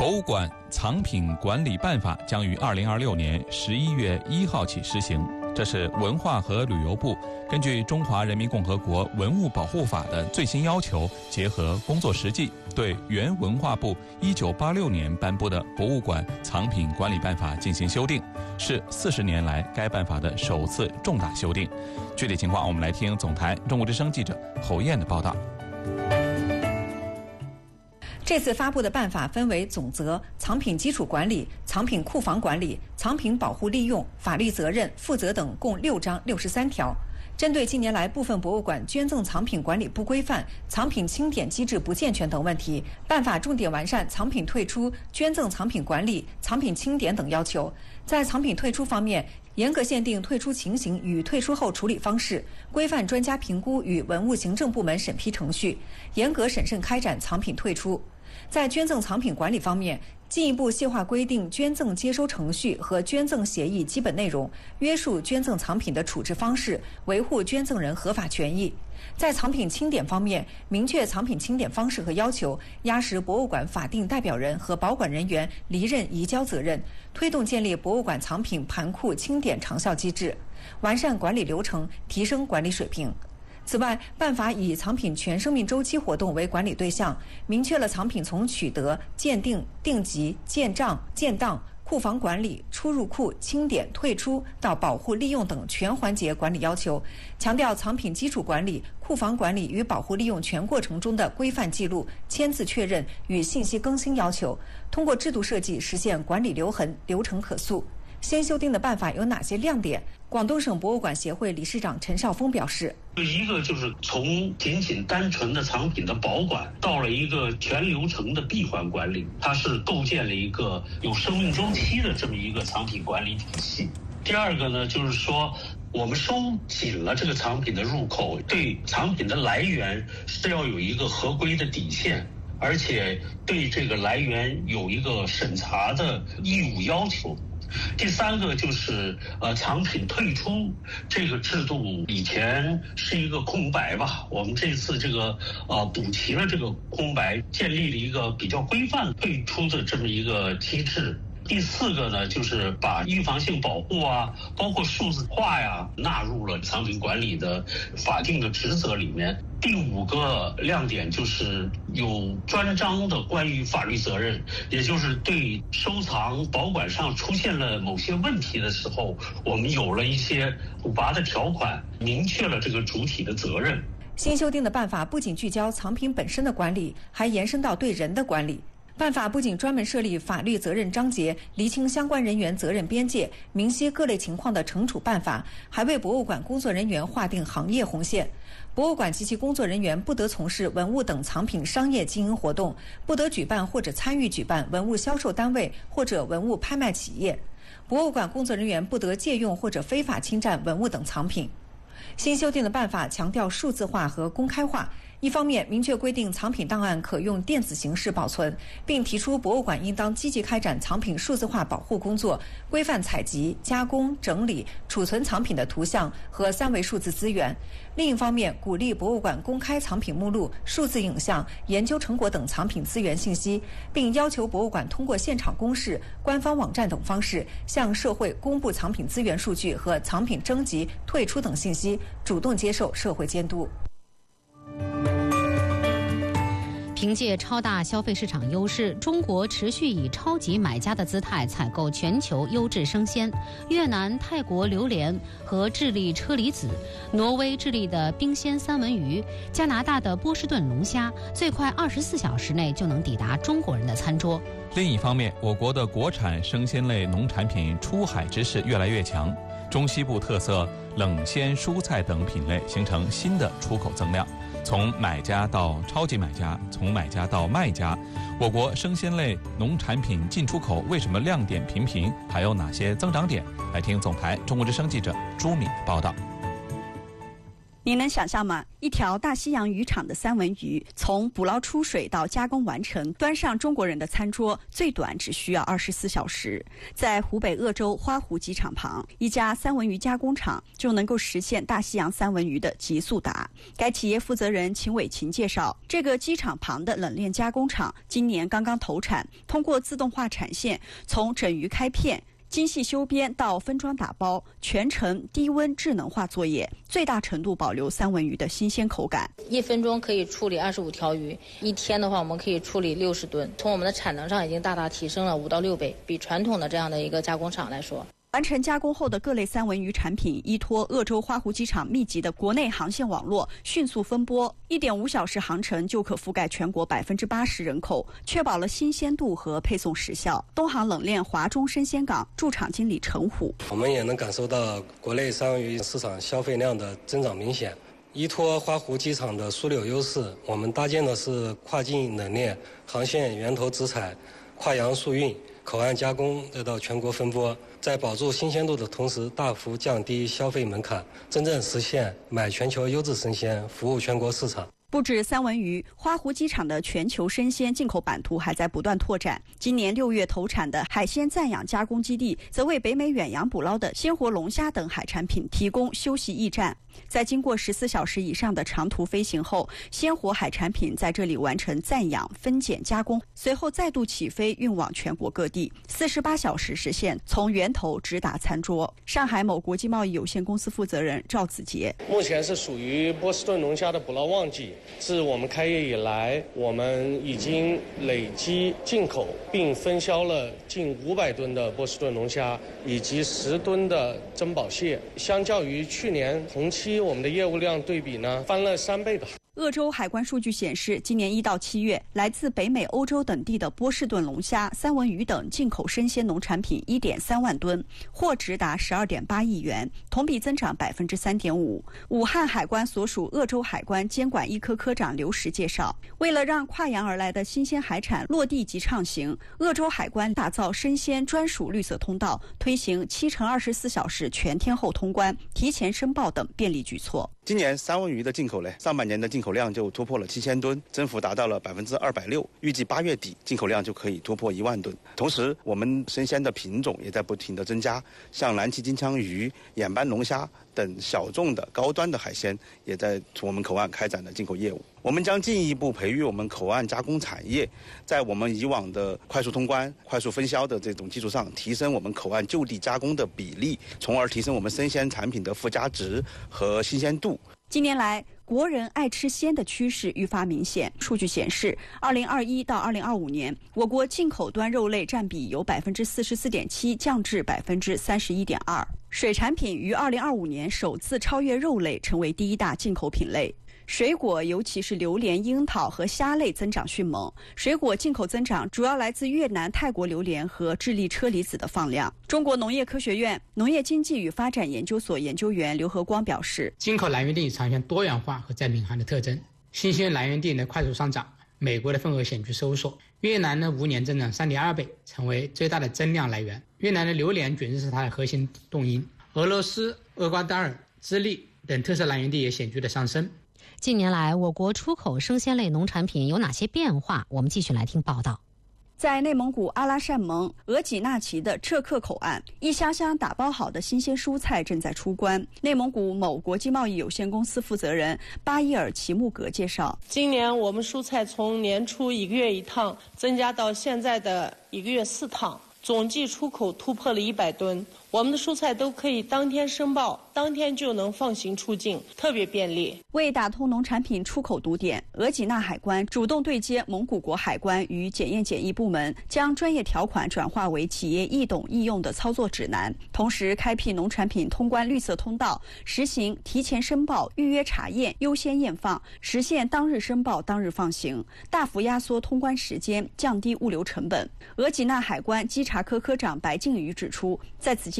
博物馆藏品管理办法将于2026年11月1号起施行。这是文化和旅游部根据《中华人民共和国文物保护法》的最新要求，结合工作实际，对原文化部1986年颁布的《博物馆藏品管理办法》进行修订，是40年来该办法的首次重大修订。具体情况，我们来听总台中国之声记者侯燕的报道。 这次发布的办法分为总则、藏品基础管理、藏品库房管理、藏品保护利用、法律责任、负责等共6章63条。针对近年来部分博物馆捐赠藏品管理不规范、藏品清点机制不健全等问题，办法重点完善藏品退出、捐赠藏品管理、藏品清点等要求。在藏品退出方面，严格限定退出情形与退出后处理方式，规范专家评估与文物行政部门审批程序，严格审慎开展藏品退出。在捐赠藏品管理方面，进一步细化规定捐赠接收程序和捐赠协议基本内容，约束捐赠藏品的处置方式，维护捐赠人合法权益。在藏品清点方面，明确藏品清点方式和要求，压实博物馆法定代表人和保管人员离任移交责任，推动建立博物馆藏品盘库清点长效机制，完善管理流程，提升管理水平。此外，办法以藏品全生命周期活动为管理对象，明确了藏品从取得、鉴定、定级、建账、建档、库房管理、出入库、清点、退出到保护利用等全环节管理要求，强调藏品基础管理、库房管理与保护利用全过程中的规范记录、签字确认与信息更新要求，通过制度设计实现管理留痕、流程可塑。新修订的办法有哪些亮点？广东省博物馆协会理事长陈少峰表示， 一个就是从仅仅单纯的藏品的保管，到了一个全流程的闭环管理，它是构建了一个有生命周期的这么一个藏品管理体系。第二个呢，就是说我们收紧了这个藏品的入口，对藏品的来源是要有一个合规的底线，而且对这个来源有一个审查的义务要求。第三个就是藏品退出这个制度以前是一个空白吧，我们这次这个补齐了这个空白，建立了一个比较规范退出的这么一个机制。第四个呢，就是把预防性保护啊，包括数字化呀，纳入了藏品管理的法定的职责里面。第五个亮点就是有专章的关于法律责任，也就是对收藏保管上出现了某些问题的时候，我们有了一些补拔的条款，明确了这个主体的责任。 新修订的办法不仅聚焦藏品本身的管理，还延伸到对人的管理。办法不仅专门设立法律责任章节，厘清相关人员责任边界，明晰各类情况的惩处办法，还为博物馆工作人员划定行业红线。博物馆及其工作人员不得从事文物等藏品商业经营活动，不得举办或者参与举办文物销售单位或者文物拍卖企业。博物馆工作人员不得借用或者非法侵占文物等藏品。新修订的办法强调数字化和公开化，一方面明确规定藏品档案可用电子形式保存，并提出博物馆应当积极开展藏品数字化保护工作，规范采集、加工、整理、储存藏品的图像和3维数字资源。另一方面，鼓励博物馆公开藏品目录、数字影像、研究成果等藏品资源信息，并要求博物馆通过现场公示、官方网站等方式，向社会公布藏品资源数据和藏品征集、退出等信息，主动接受社会监督。 凭借超大消费市场优势，中国持续以超级买家的姿态采购全球优质生鲜。越南、泰国榴莲和智利车厘子，挪威、智利的冰鲜三文鱼，加拿大的波士顿龙虾，最快24小时内就能抵达中国人的餐桌。 另一方面，我国的国产生鲜类农产品出海之势越来越强，中西部特色冷鲜蔬菜等品类形成新的出口增量。从买家到超级买家，从买家到卖家，我国生鲜类农产品进出口为什么亮点频频？还有哪些增长点？来听总台中国之声记者朱敏的报道。 你能想象吗？一条大西洋渔场的三文鱼，从捕捞出水到加工完成，端上中国人的餐桌，最短只需要24小时。在湖北鄂州花湖机场旁，一家三文鱼加工厂就能够实现大西洋三文鱼的极速达。该企业负责人秦伟琴介绍，这个机场旁的冷链加工厂今年刚刚投产，通过自动化产线，从整鱼开片、精细修边到分装打包，全程低温智能化作业，最大程度保留三文鱼的新鲜口感。 1分钟可以处理25条鱼，一天的话我们可以处理60吨，从我们的产能上已经大大提升了5到6倍，比传统的这样的一个加工厂来说。 完成加工后的各类三文鱼产品依托鄂州花湖机场密集的国内航线网络迅速分拨，1.5小时航程就可覆盖全国80%人口，确保了新鲜度和配送时效。东航冷链华中生鲜港驻场经理陈虎， 我们也能感受到国内三文鱼市场消费量的增长明显。依托花湖机场的枢纽优势，我们搭建的是跨境冷链、航线源头直采、跨洋速运、口岸加工再到全国分拨，在保住新鲜度的同时，大幅降低消费门槛，真正实现买全球优质生鲜，服务全国市场。 不止三文鱼，花湖机场的全球生鲜进口版图还在不断拓展。今年6月投产的海鲜暂养加工基地，则为北美远洋捕捞的鲜活龙虾等海产品提供休息驿站。在经过14小时以上的长途飞行后，鲜活海产品在这里完成暂养、分拣、加工，随后再度起飞运往全国各地，48小时实现从源头直达餐桌。上海某国际贸易有限公司负责人赵子杰， 目前是属于波士顿龙虾的捕捞旺季，自我们开业以来，我们已经累计进口并分销了近500吨的波士顿龙虾，以及10吨的珍宝蟹。相较于去年同期，我们的业务量对比呢，翻了3倍吧。 鄂州海关数据显示，今年1到7月，来自北美、欧洲等地的波士顿龙虾、三文鱼等进口生鲜农产品1.3万吨，货值达12.8亿元，同比增长3.5%。武汉海关所属鄂州海关监管一科科长刘石介绍，为了让跨洋而来的新鲜海产落地及畅行，鄂州海关打造生鲜专属绿色通道，推行7×24小时全天候通关、提前申报等便利举措。 今年三文鱼的进口呢，上半年的进口量就突破了7000吨，增幅达到了260%，预计8月底进口量就可以突破1万吨。同时，我们生鲜的品种也在不停的增加，像蓝鳍金枪鱼、眼斑龙虾等小众的高端的海鲜也在我们口岸开展了进口业务。我们将进一步培育我们口岸加工产业，在我们以往的快速通关、快速分销的这种基础上，提升我们口岸就地加工的比例，从而提升我们生鲜产品的附加值和新鲜度。 近年来，国人爱吃鲜的趋势愈发明显。数据显示，2021到2025年，我国进口端肉类占比由44.7%降至31.2%。水产品于2025年首次超越肉类，成为第一大进口品类。水果，尤其是榴莲、樱桃和虾类增长迅猛。水果进口增长主要来自越南、泰国榴莲和智利车厘子的放量。中国农业科学院农业经济与发展研究所研究员刘和光表示， 进口来源地呈现多元化和在领航的特征，新鲜来源地的快速上涨，美国的份额显著收缩。越南的5年增长3.2倍，成为最大的增量来源。越南的榴莲卷是它的核心动因。俄罗斯、厄瓜多尔、智利等特色来源地也显著的上升。 近年来，我国出口生鲜类农产品有哪些变化？我们继续来听报道。 在内蒙古阿拉善盟额济纳旗的彻克口岸，一箱箱打包好的新鲜蔬菜正在出关。内蒙古某国际贸易有限公司负责人巴伊尔齐木格介绍， 今年我们蔬菜从年初1个月1趟增加到现在的1个月4趟，总计出口突破了100吨。我们的蔬菜都可以当天申报，当天就能放行出境，特别便利。 为打通农产品出口堵点，额济纳海关主动对接蒙古国海关与检验检疫部门，将专业条款转化为企业易懂易用的操作指南，同时开辟农产品通关绿色通道，实行提前申报、预约查验、优先验放，实现当日申报当日放行，大幅压缩通关时间，降低物流成本。额济纳海关稽查科科长白静瑜指出，在此基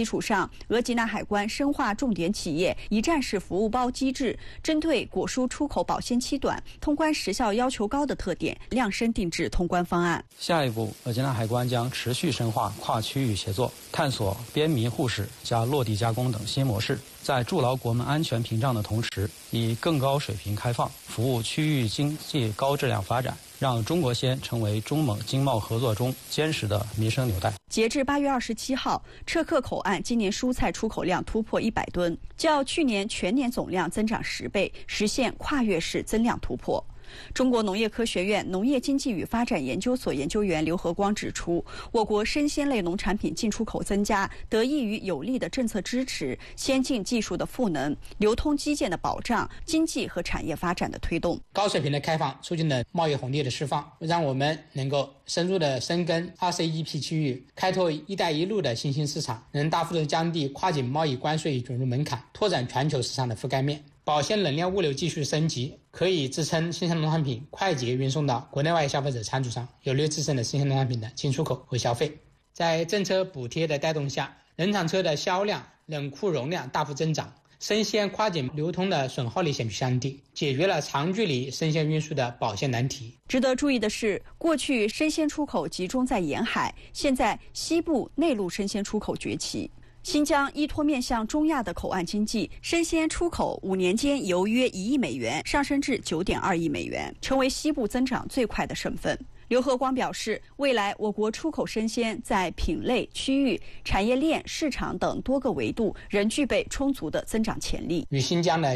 基础上，额济纳海关深化重点企业一站式服务包机制，针对果蔬出口保鲜期短、通关时效要求高的特点，量身定制通关方案。 下一步，额济纳海关将持续深化跨区域协作，探索边民互市加落地加工等新模式，在筑牢国门安全屏障的同时，以更高水平开放服务区域经济高质量发展，让中国鲜成为中蒙经贸合作中坚实的民生纽带。 截至8月27号，撤客口岸今年蔬菜出口量突破100吨，较去年全年总量增长10倍，实现跨越式增量突破。中国农业科学院农业经济与发展研究所研究员刘和光指出，我国生鲜类农产品进出口增加，得益于有力的政策支持、先进技术的赋能、流通基建的保障、经济和产业发展的推动。 高水平的开放促进了贸易红利的释放，让我们能够深入的深耕 RCEP 区域，开拓“一带一路”的新兴市场，能大幅度降低跨境贸易关税准入门槛，拓展全球市场的覆盖面。保鲜能量物流技术升级，可以支撑新鲜农产品快捷运送到国内外消费者餐桌上，有利支撑的新鲜农产品的进出口和消费。在政策补贴的带动下，冷藏车的销量、冷库容量大幅增长，生鲜跨境流通的损耗率显著降低，解决了长距离生鲜运输的保鲜难题。 值得注意的是，过去生鲜出口集中在沿海，现在西部内陆生鲜出口崛起。新疆依托面向中亚的口岸经济，生鲜出口5年间由约1亿美元上升至9.2亿美元，成为西部增长最快的省份。刘和光表示，未来我国出口生鲜在品类、区域、产业链、市场等多个维度仍具备充足的增长潜力。 与新疆的